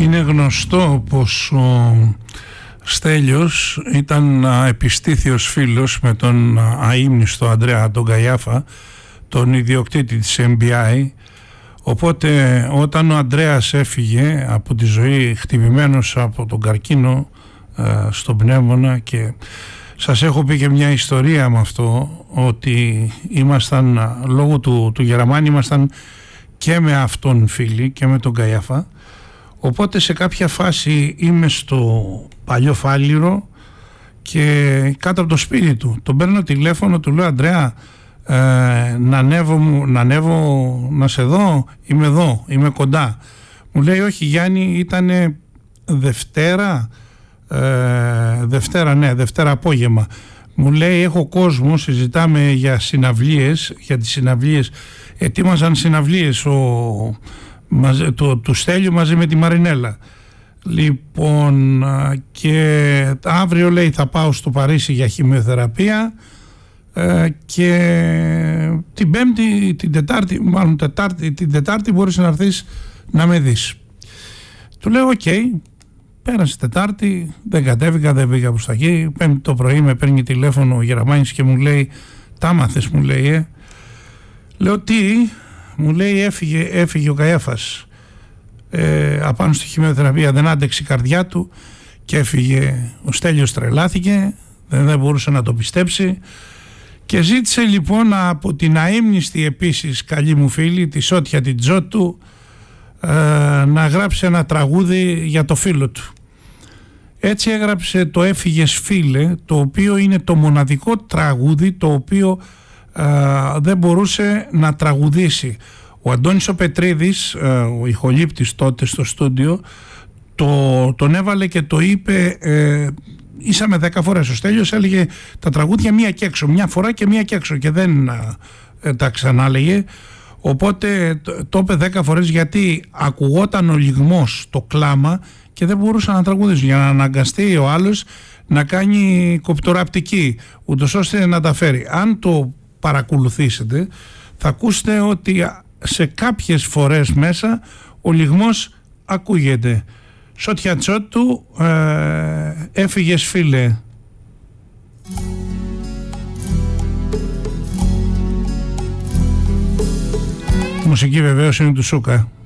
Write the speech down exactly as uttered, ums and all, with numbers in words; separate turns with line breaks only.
Είναι γνωστό πως ο Στέλιος ήταν επιστήθιος φίλος με τον αείμνηστο Ανδρέα τον Καϊάφα, τον ιδιοκτήτη της εμ μπι άι. Οπότε όταν ο Ανδρέας έφυγε από τη ζωή χτυπημένος από τον καρκίνο ε, στον πνεύμονα, και σας έχω πει και μια ιστορία με αυτό, ότι ήμασταν λόγω του, του Γεραμάνη ήμασταν και με αυτόν φίλοι και με τον Καϊάφα. Οπότε σε κάποια φάση είμαι στο παλιό Φάληρο και κάτω από το σπίτι του τον παίρνω τηλέφωνο, του λέω Ανδρέα, ε, να, ανέβω, να ανέβω να σε δω, είμαι εδώ, είμαι κοντά. Μου λέει όχι Γιάννη, ήτανε Δευτέρα, ε, Δευτέρα ναι, Δευτέρα απόγευμα. Μου λέει έχω κόσμο, συζητάμε για συναυλίες, για τις συναυλίες, ετοίμαζαν συναυλίες ο... Το, του Στέλιου μαζί με τη Μαρινέλα. Λοιπόν, και αύριο λέει θα πάω στο Παρίσι για χημειοθεραπεία ε, και την Πέμπτη, την Τετάρτη, μάλλον τετάρτη, την Τετάρτη μπορείς να έρθεις να με δεις. Του λέω οκ, okay. Πέρασε Τετάρτη, δεν κατέβηκα, δεν πήγα προς τα εκεί. Πέμπτη το πρωί με παίρνει τηλέφωνο ο Γεραμάνης και μου λέει τα μάθες, μου λέει ε. Λέω τι? Μου λέει έφυγε, έφυγε ο Καϊάφας ε, απάνω στη χημειοθεραπεία, δεν άντεξε η καρδιά του και έφυγε. Ο Στέλιος τρελάθηκε, δεν, δεν μπορούσε να το πιστέψει και ζήτησε λοιπόν από την αείμνηστη επίσης καλή μου φίλη, τη Σότια την Τζότου, ε, να γράψει ένα τραγούδι για το φίλο του. Έτσι έγραψε το «Έφυγες φίλε», το οποίο είναι το μοναδικό τραγούδι το οποίο Uh, δεν μπορούσε να τραγουδήσει. Ο Αντώνης ο Πετρίδης, uh, ο ηχολήπτης τότε στο στούντιο, το, τον έβαλε και το είπε ε, ήσαμε δέκα φορές. Ο Στέλιος έλεγε τα τραγούδια μία και έξω, μια φορά και μία και έξω και δεν ε, τα ξανάλεγε. Οπότε το, το είπε δέκα φορές γιατί ακουγόταν ο λυγμός, το κλάμα και δεν μπορούσε να τραγουδήσει, για να αναγκαστεί ο άλλος να κάνει κοπτοραπτική ούτως ώστε να τα φέρει. Αν το παρακολουθήσετε θα ακούσετε ότι σε κάποιες φορές μέσα ο λυγμός ακούγεται. Σότια Τσότου, ε, έφυγες φίλε. Μουσική βεβαίως είναι του Σούκα.